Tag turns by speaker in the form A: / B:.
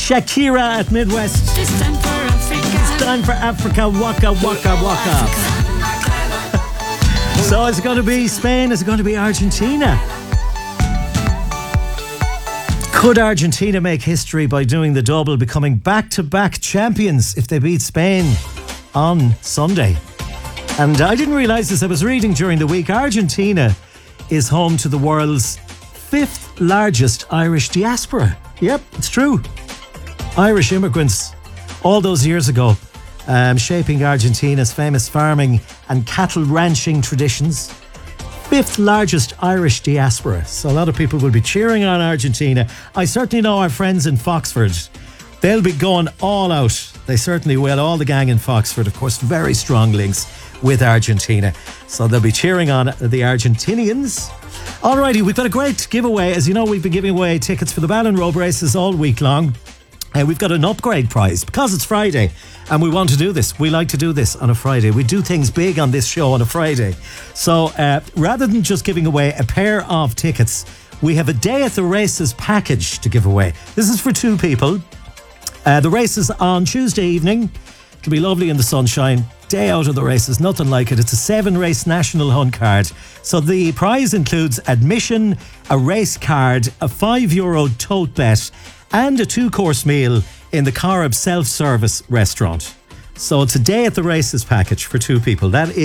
A: Shakira at Midwest.
B: It's time for Africa.
A: It's time for Africa. Waka, waka, waka. So is it going to be Spain? Is it going to be Argentina? Could Argentina make history by doing the double, becoming back-to-back champions if they beat Spain on Sunday? And I didn't realise this. I was reading during the week. Argentina is home to the world's 5th largest Irish diaspora. Yep, it's true. Irish immigrants all those years ago, shaping Argentina's famous farming and cattle ranching traditions. 5th largest Irish diaspora. So a lot of people will be cheering on Argentina. I certainly know our friends in Foxford. They'll be going all out. They certainly will. All the gang in Foxford, of course, very strong links with Argentina. So they'll be cheering on the Argentinians. Alrighty, we've got a great giveaway. As you know, we've been giving away tickets for the Ballon Robe races all week long. We've got an upgrade prize because it's Friday and we want to do this. We like to do this on a Friday. We do things big on this show on a Friday. So rather than just giving away a pair of tickets, we have a day at the races package to give away. This is for 2 people. The race is on Tuesday evening. It'll be lovely in the sunshine. Day out of the races, nothing like it. It's a 7-race national hunt card. So the prize includes admission, a race card, a €5 tote bet, and a 2-course meal in the Corrib self-service restaurant. So it's a day at the races package for 2 people. That is